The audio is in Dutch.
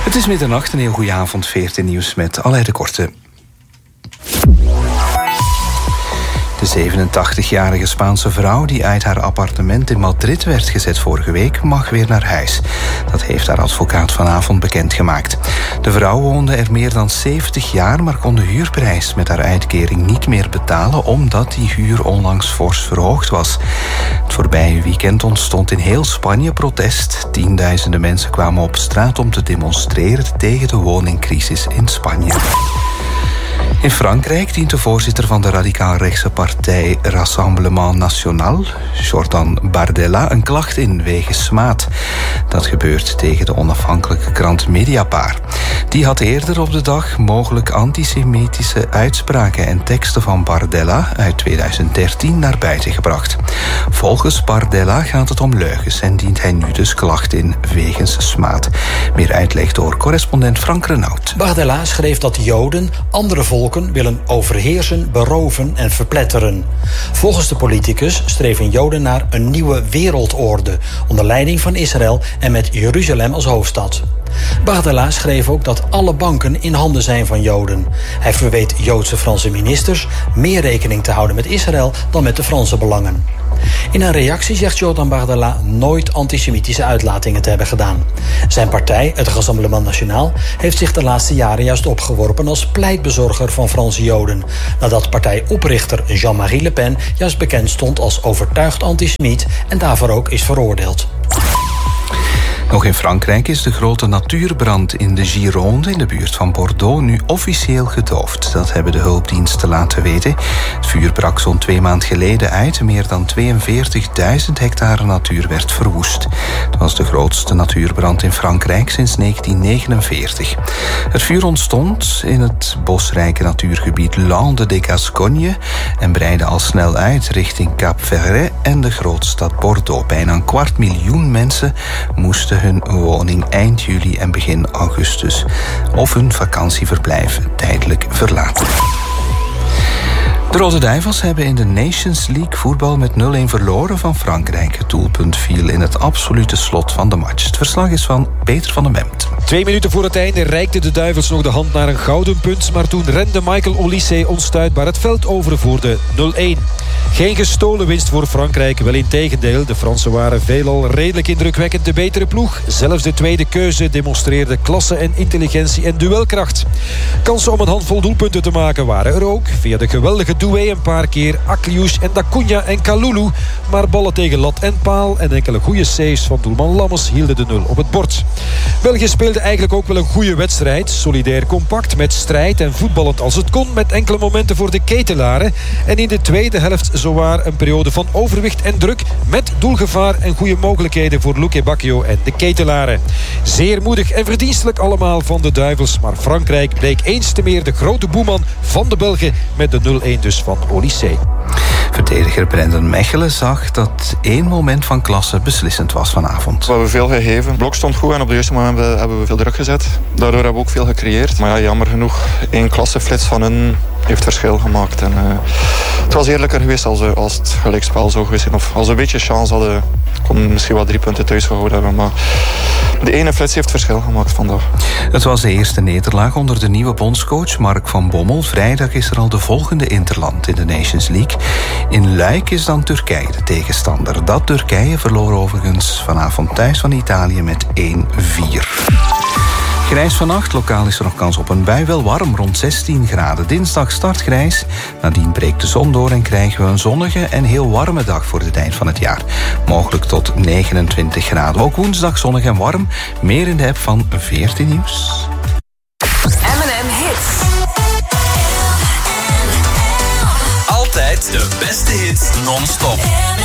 Het is middernacht, een heel goede avond, 14 nieuws met Aleid de Korte. De 87-jarige Spaanse vrouw die uit haar appartement in Madrid werd gezet vorige week mag weer naar huis. Dat heeft haar advocaat vanavond bekendgemaakt. De vrouw woonde er meer dan 70 jaar, maar kon de huurprijs met haar uitkering niet meer betalen omdat die huur onlangs fors verhoogd was. Het voorbije weekend ontstond in heel Spanje protest. Tienduizenden mensen kwamen op straat om te demonstreren tegen de woningcrisis in Spanje. In Frankrijk dient de voorzitter van de radicaal-rechtse partij Rassemblement National, Jordan Bardella, een klacht in wegens smaad. Dat gebeurt tegen de onafhankelijke krant Mediapart. Die had eerder op de dag mogelijk antisemitische uitspraken en teksten van Bardella uit 2013 naar buiten gebracht. Volgens Bardella gaat het om leugens en dient hij nu dus klacht in wegens smaad. Meer uitleg door correspondent Frank Renaud. Bardella schreef dat Joden andere volken willen overheersen, beroven en verpletteren. Volgens de politicus streven Joden naar een nieuwe wereldorde onder leiding van Israël en met Jeruzalem als hoofdstad. Bardella schreef ook dat alle banken in handen zijn van Joden. Hij verweet Joodse Franse ministers meer rekening te houden met Israël dan met de Franse belangen. In een reactie zegt Jordan Bardella nooit antisemitische uitlatingen te hebben gedaan. Zijn partij, het Rassemblement National, heeft zich de laatste jaren juist opgeworpen als pleitbezorger van Franse Joden, nadat partijoprichter Jean-Marie Le Pen juist bekend stond als overtuigd antisemiet en daarvoor ook is veroordeeld. Nog in Frankrijk is de grote natuurbrand in de Gironde in de buurt van Bordeaux nu officieel gedoofd. Dat hebben de hulpdiensten laten weten. Het vuur brak zo'n 2 maanden geleden uit. Meer dan 42.000 hectare natuur werd verwoest. Het was de grootste natuurbrand in Frankrijk sinds 1949. Het vuur ontstond in het bosrijke natuurgebied Landes de Gascogne en breidde al snel uit richting Cap Ferret en de grootstad Bordeaux. Bijna 250.000 mensen moesten hun woning eind juli en begin augustus of hun vakantieverblijf tijdelijk verlaten. De Rode Duivels hebben in de Nations League voetbal met 0-1 verloren van Frankrijk. Het doelpunt viel in het absolute slot van de match. Het verslag is van Peter van den Bemt. 2 minuten voor het einde reikten de Duivels nog de hand naar een gouden punt, maar toen rende Michael Olise onstuitbaar het veld over voor de 0-1. Geen gestolen winst voor Frankrijk, wel integendeel. De Fransen waren veelal redelijk indrukwekkend de betere ploeg. Zelfs de tweede keuze demonstreerde klasse en intelligentie en duelkracht. Kansen om een handvol doelpunten te maken waren er ook. Via de geweldige Doué een paar keer, Akliouche en Dacuña en Kalulu. Maar ballen tegen lat en paal en enkele goede saves van doelman Lammers hielden de 0 op het bord. België speelde eigenlijk ook wel een goede wedstrijd. Solidair compact, met strijd en voetballend als het kon, met enkele momenten voor de ketelaren. En in de tweede helft zowaar een periode van overwicht en druk, met doelgevaar en goede mogelijkheden voor Luque Bacchio en de ketelaren. Zeer moedig en verdienstelijk allemaal van de Duivels, maar Frankrijk bleek eens te meer de grote boeman van de Belgen met de 0-1 dus van Olise. Verdediger Brendan Mechelen zag dat 1 moment van klasse beslissend was vanavond. We hebben veel gegeven. Het blok stond goed en op het juiste moment hebben we veel druk gezet. Daardoor hebben we ook veel gecreëerd. Maar ja, jammer genoeg, 1 klasseflits van hun heeft verschil gemaakt. En, het was eerlijker geweest als het gelijkspel zou geweest zijn. Of als we een beetje chance hadden, kon misschien wel 3 punten thuis gehouden hebben. Maar de ene flits heeft verschil gemaakt vandaag. Het was de eerste nederlaag onder de nieuwe bondscoach Mark van Bommel. Vrijdag is er al de volgende interland in de Nations League. In Luik is dan Turkije de tegenstander. Dat Turkije verloor overigens vanavond thuis van Italië met 1-4. Grijs vannacht, lokaal is er nog kans op een bui. Wel warm, rond 16 graden. Dinsdag start grijs. Nadien breekt de zon door en krijgen we een zonnige en heel warme dag voor het eind van het jaar. Mogelijk tot 29 graden. Ook woensdag zonnig en warm. Meer in de app van 14 Nieuws. M&M Hits. Altijd de beste hits non-stop.